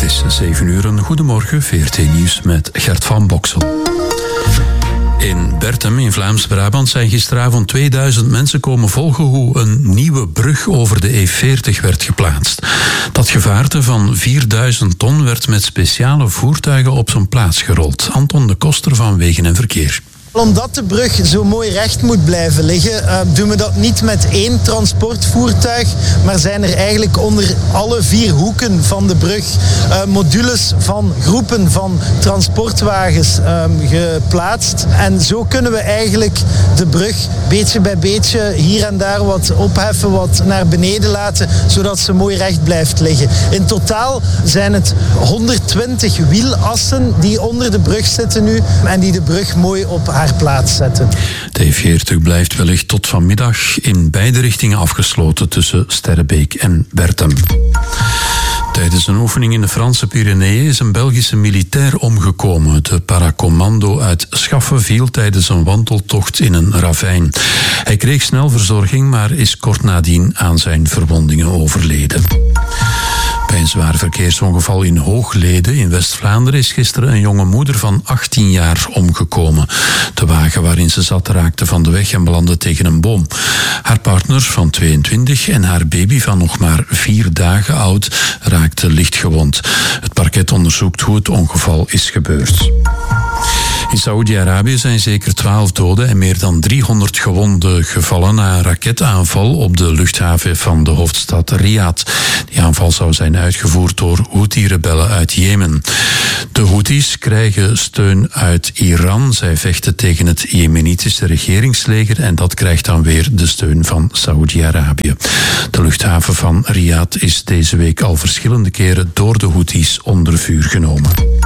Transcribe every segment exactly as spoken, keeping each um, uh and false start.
Het is zeven uur, een goedemorgen, V R T Nieuws met Gert van Boksel. In Bertem in Vlaams-Brabant zijn gisteravond tweeduizend mensen komen volgen hoe een nieuwe brug over de E veertig werd geplaatst. Dat gevaarte van vierduizend ton werd met speciale voertuigen op zijn plaats gerold. Anton de Koster van Wegen en Verkeer. Omdat de brug zo mooi recht moet blijven liggen, uh, doen we dat niet met één transportvoertuig, maar zijn er eigenlijk onder alle vier hoeken van de brug uh, modules van groepen van transportwagens uh, geplaatst. En zo kunnen we eigenlijk de brug beetje bij beetje hier en daar wat opheffen, wat naar beneden laten, zodat ze mooi recht blijft liggen. In totaal zijn het honderdtwintig wielassen die onder de brug zitten nu en die de brug mooi op haar plaats zetten. De E veertig blijft wellicht tot vanmiddag in beide richtingen afgesloten tussen Sterrebeek en Bertem. Tijdens een oefening in de Franse Pyreneeën is een Belgische militair omgekomen. De paracommando uit Schaffen viel tijdens een wandeltocht in een ravijn. Hij kreeg snel verzorging, maar is kort nadien aan zijn verwondingen overleden. Bij een zwaar verkeersongeval in Hooglede in West-Vlaanderen is gisteren een jonge moeder van achttien jaar omgekomen. De wagen waarin ze zat raakte van de weg en belandde tegen een boom. Haar partner van tweeëntwintig en haar baby van nog maar vier dagen oud raakten lichtgewond. Het parket onderzoekt hoe het ongeval is gebeurd. In Saoedi-Arabië zijn zeker twaalf doden en meer dan driehonderd gewonden gevallen na een raketaanval op de luchthaven van de hoofdstad Riyadh. Die aanval zou zijn uitgevoerd door Houthi-rebellen uit Jemen. De Houthis krijgen steun uit Iran. Zij vechten tegen het Jemenitische regeringsleger en dat krijgt dan weer de steun van Saoedi-Arabië. De luchthaven van Riyadh is deze week al verschillende keren door de Houthis onder vuur genomen.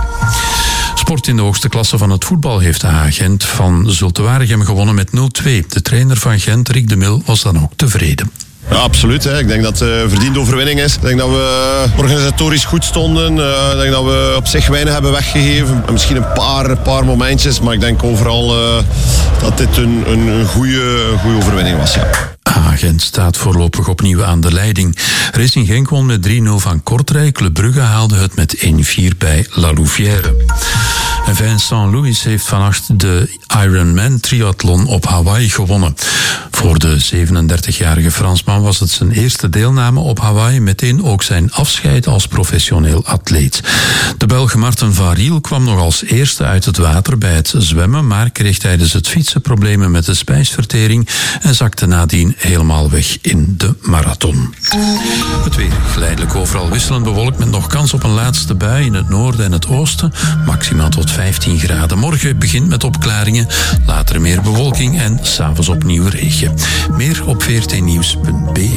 Sport in de hoogste klasse van het voetbal heeft A Gent van Zulte Waregem gewonnen met nul twee. De trainer van Gent, Rick de Mil, was dan ook tevreden. Ja, absoluut. Hè. Ik denk dat het een verdiende overwinning is. Ik denk dat we organisatorisch goed stonden. Uh, ik denk dat we op zich weinig hebben weggegeven. Misschien een paar, paar momentjes, maar ik denk overal uh, dat dit een, een, een goede, goede overwinning was. Ja. Gent staat voorlopig opnieuw aan de leiding. Racing Genk won met drie nul van Kortrijk. Club Brugge haalde het met één vier bij La Louvière. En Vincent Louis heeft vannacht de Ironman triathlon op Hawaii gewonnen. Voor de zevenendertigjarige Fransman was het zijn eerste deelname op Hawaii, meteen ook zijn afscheid als professioneel atleet. De Belg Marten van Riel kwam nog als eerste uit het water bij het zwemmen, maar kreeg tijdens het fietsen problemen met de spijsvertering en zakte nadien helemaal weg in de marathon. Het weer geleidelijk overal wisselend bewolkt met nog kans op een laatste bui in het noorden en het oosten, maximaal tot vijftien graden. Morgen begint met opklaringen, later meer bewolking en 's avonds opnieuw regen. Meer op v r t nieuws punt b e.